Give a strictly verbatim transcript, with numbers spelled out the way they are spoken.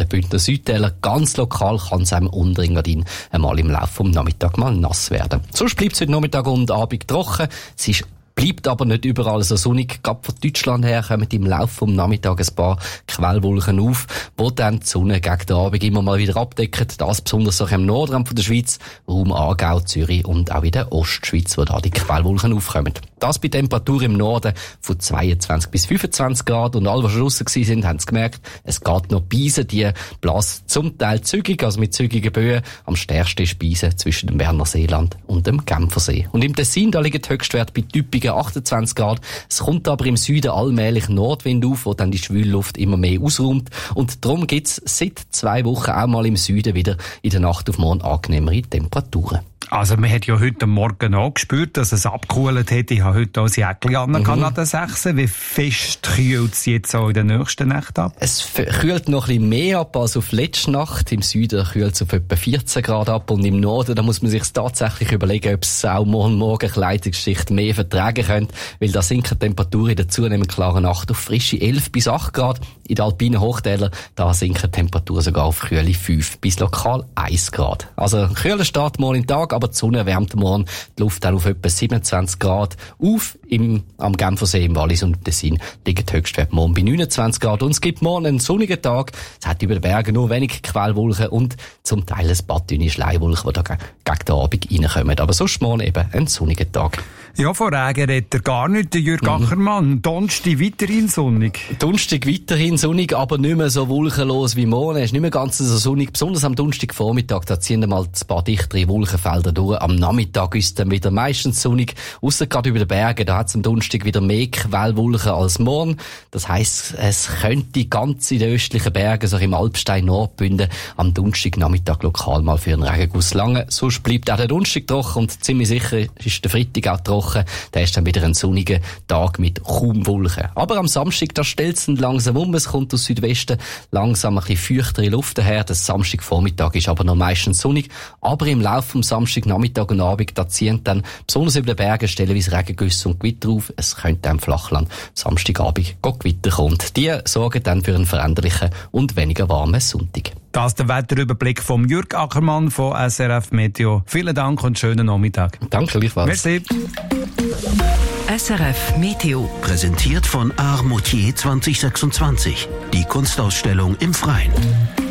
den Bündner Südtäler. Ganz lokal kann es einem unter Engadin einmal im Laufe des Nachmittags mal nass werden. Sonst bleibt es heute Nachmittag und Abend trocken. Es ist bleibt aber nicht überall so sonnig. Gerade von Deutschland her kommen im Laufe des Nachmittags ein paar Quellwolken auf, die dann die Sonne gegen den Abend immer mal wieder abdecken. Das besonders auch im Nordrand von der Schweiz, Raum Aargau, Zürich und auch in der Ostschweiz, wo da die Quellwolken aufkommen. Das bei Temperatur im Norden von zweiundzwanzig bis fünfundzwanzig Grad. Und alle, die schon draussen waren, haben es gemerkt, es geht noch Beisen, die blasen zum Teil zügig, also mit zügigen Böen. Am stärksten ist Beisen zwischen dem Berner Seeland und dem Genfersee. Und im Tessin, da liegt der Höchstwert bei typischen achtundzwanzig Grad. Es kommt aber im Süden allmählich Nordwind auf, wo dann die Schwülluft immer mehr ausräumt. Und darum gibt's seit zwei Wochen auch mal im Süden wieder in der Nacht auf morgen angenehmere Temperaturen. Also man hat ja heute Morgen auch gespürt, dass es abgekühlt hat. Ich habe heute auch ein Jäckchen an mhm. an den Sechsen. Wie fest kühlt es jetzt auch in den nächsten Nächten ab? Es kühlt noch ein bisschen mehr ab als auf letzte Nacht. Im Süden kühlt es auf etwa vierzehn Grad ab und im Norden, da muss man sich tatsächlich überlegen, ob es auch morgen Morgen Kleidungsschicht mehr vertragen könnte, weil da sinken Temperaturen in der zunehmend klaren Nacht auf frische elf bis acht Grad. In den alpinen Hochtälern, da sinken Temperaturen sogar auf kühle fünf bis lokal eins Grad. Also ein kühler Start morgen im Tag, aber die Sonne wärmt morgen die Luft dann auf etwa siebenundzwanzig Grad auf. Im, am Genfersee, im Wallis und im Tessin liegen die Höchstwerte morgen bei neunundzwanzig Grad. Und es gibt morgen einen sonnigen Tag. Es hat über den Bergen nur wenig Quellwolken und zum Teil ein paar dünne Schleiwolken, die da gegen den Abend reinkommen. Aber sonst morgen eben ein sonniger Tag. Ja, von Regen redet er gar nicht, der Jürg mhm. Ackermann. Donnerstag weiterhin sonnig. Donnerstag weiterhin sonnig, aber nicht mehr so wolkenlos wie morgen. Es ist nicht mehr ganz so sonnig. Besonders am Donnerstagvormittag, da ziehen mal ein paar dichtere Wolkenfelder durch. Am Nachmittag ist es dann wieder meistens sonnig. Ausser gerade über den Bergen, da hat es am Donnerstag wieder mehr Quellwolken als morgen. Das heisst, es könnte ganz in den östlichen Bergen, so im Alpstein Nordbünden, am Donnerstagnachmittag lokal mal für einen Regenguss lange. Sonst bleibt auch der Donnerstag trocken und ziemlich sicher ist der Freitag auch trocken. Da ist dann wieder ein sonniger Tag mit kaum Wolken. Aber am Samstag, da stellt es langsam um. Es kommt aus Südwesten langsam ein bisschen feuchtere Luft daher. Der Samstagvormittag ist aber noch meistens sonnig. Aber im Laufe vom Samstagnachmittag und Abend, da ziehen dann besonders über den Bergen stellenweise Regengüsse und Gewitter auf. Es könnte im Flachland Samstagabend Gewitter kommen. Die sorgen dann für einen veränderlichen und weniger warmen Sonntag. Das ist der Wetterüberblick vom Jürg Ackermann von S R F Meteo. Vielen Dank und schönen Nachmittag. Danke, gleichfalls. Merci. S R F Meteo. Präsentiert von Art Moutier zwanzig sechsundzwanzig. Die Kunstausstellung im Freien.